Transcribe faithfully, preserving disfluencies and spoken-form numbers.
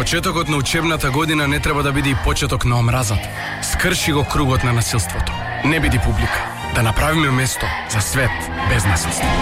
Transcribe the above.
Почетокот на учебната година не треба да биде и почеток на омразата. Скрши го кругот на насилството. Не биди публика. Да направиме место за свет без насилство.